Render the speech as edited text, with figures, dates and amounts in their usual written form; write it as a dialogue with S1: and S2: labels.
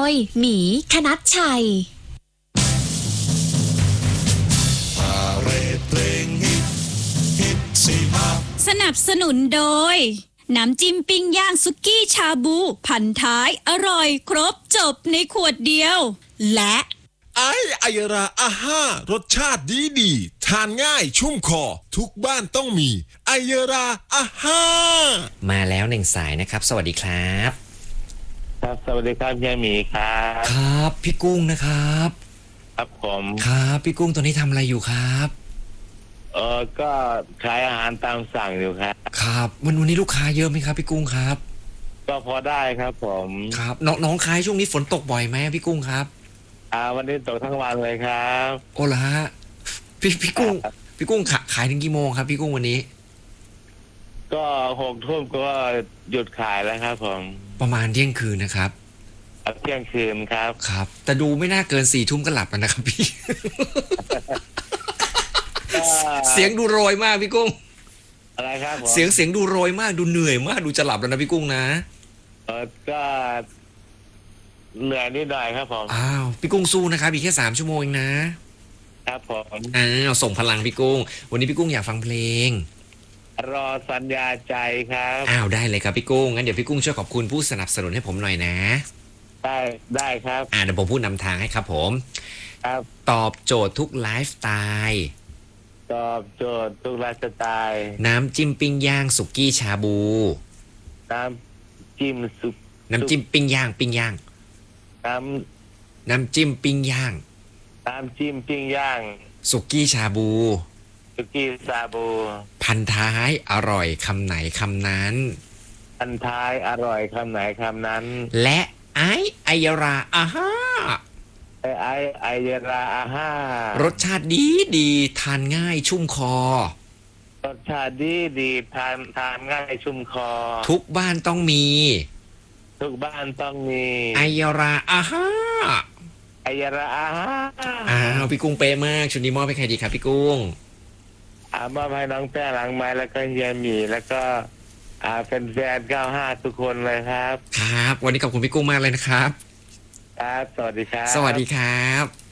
S1: ยหมีคณัชชัย
S2: สนับสนุนโดยน้ำจิ้มปิ้งย่างสุกี้ชาบูพันท้ายอร่อยครบจบในขวดเดียวและ
S3: ไอยราอาห้ารสชาติดีทานง่ายชุ่มคอทุกบ้านต้องมีไอยราอาห้า
S4: มาแล้วหนึ่งสายนะครับสวัสดีครับ
S5: ครับสวัสดีครับยายหมีครับ
S4: ครับพี่กุ้งนะครับ
S5: ครับผม
S4: ครับพี่กุ้งตัวนี้ทำอะไรอยู่ครับ
S5: ก็ขายอาหารตามสั่งอยู่ครับ
S4: ครับวันนี้ลูกค้าเยอะไหมครับพี่กุ้งครับ
S5: ก็พอได้ครับผม
S4: ครับน้องขายช่วงนี้ฝนตกบ่อยไหมพี่กุ้งครับ
S5: วันนี้ตกทั้งวันเลยครับ
S4: โอ้ล่ะฮะพี่กุ้งขายถึงกี่โมงครับพี่กุ้งวันนี้
S5: ก็6 ทุ่มก็หยุดขายแล้วครับผม
S4: ประมาณเที่ยงคืนนะครับ
S5: เที่ยงคืนครับ
S4: ครับแต่ดูไม่น่าเกิน4 ทุ่มก็หลับแล้วนะครับพี่ เสียงดูโรยมากพี่กุ้ง
S5: อะไรครับ
S4: เสียงดูโรยมากดูเหนื่อยมากดูจะหลับแล้วนะพี่กุ้งนะ
S5: ก็เหนื่อยนิดหน่อยครับผม
S4: อ้าวพี่กุ้งสู้นะครับอีกแค่3 ชั่วโมงเองนะครับ
S5: ผม
S4: ส่งพลังพี่กุ้งวันนี้พี่กุ้งอยากฟังเพลง
S5: รอสัญญาใจครับ
S4: ได้เลยครับพี่กุ้งงั้นเดี๋ยวพี่กุ้งช่วยขอบคุณผู้สนับสนุนให้ผมหน่อยนะ
S5: ได้ครับ
S4: เดี๋ยวผมพูดนำทางให้ครับผม
S5: ครับ
S4: ตอบโจทย์ทุกไลฟ์สไตล์
S5: ตอบโจทย์ทุกไลฟ์สไตล์
S4: น้ำจิ้มปิ้งย่างสุกี้ชาบู
S5: น้ำจิ้ม
S4: ปิ้งย่างน้ำจิ้มปิ้งย่างสุกี้ชาบูพันท้ายอร่อยคำไหนคำนั้นและไอยราอาห้ารสชาติดีทานง่ายชุ่มคอทุกบ้านต้องมีไอยราอาห้าพี่กุ้งเป๊ะมากชุดนี้มอบให้ใครดีครับพี่กุ้ง
S5: มอบให้น้องแป้หลังไม้แล้วก็เฮียหมีแล้วก็เป็นแฟน95ทุกคนเลยครับ
S4: ครับวันนี้ขอบคุณพี่กุ้งมากเลยนะครับ
S5: ครับสวัสดีครับ
S4: สวัสดีครับ